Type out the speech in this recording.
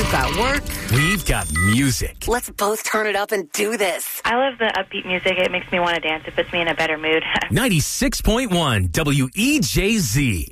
You've got work. We've got music. Let's both turn it up and do this. I love the upbeat music. It makes me want to dance. It puts me in a better mood. 96.1 WEJZ.